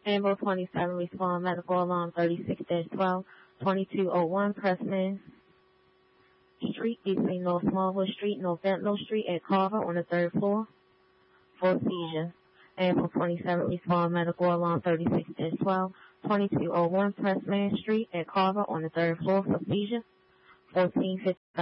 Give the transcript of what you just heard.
Amber 27, respond medical alarm 36-12, 2201 Pressman Street between North Smallwood Street, North Ventnor Street at Carver on the 3rd floor for seizure. Amber 27, respond medical alarm 36-12, 2201 Pressman Street at Carver on the 3rd floor for seizure. 1455